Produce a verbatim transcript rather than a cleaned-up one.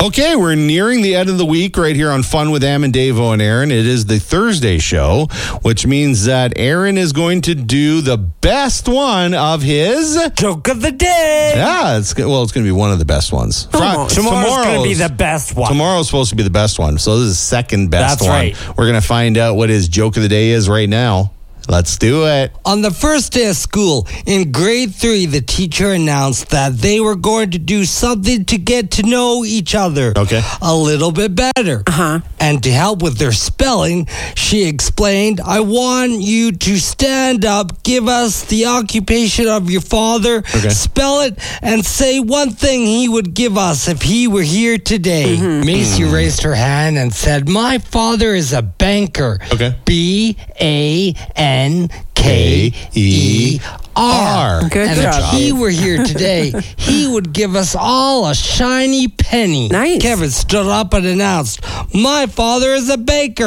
Okay, we're nearing the end of the week right here on Fun with Am and Davo and Aaron. It is the Thursday show, which means that Aaron is going to do the best one of his joke of the day. Yeah, it's well, it's going to be one of the best ones. Oh, tomorrow's, tomorrow's going to be the best one. Tomorrow's supposed to be the best one, so this is the second best That's one. Right. We're going to find out what his joke of the day is right now. Let's do it. On the first day of school, in grade three, the teacher announced that they were going to do something to get to know each other okay. a little bit better. Uh-huh. And to help with their spelling, she explained, I want you to stand up, give us the occupation of your father, okay. spell it, and say one thing he would give us if he were here today. Mm-hmm. Macy mm. raised her hand and said, my father is a banker. Okay. B A N K E R. Good and job. if he were here today, he would give us all a shiny penny. Nice. Kevin stood up and announced, my father is a baker.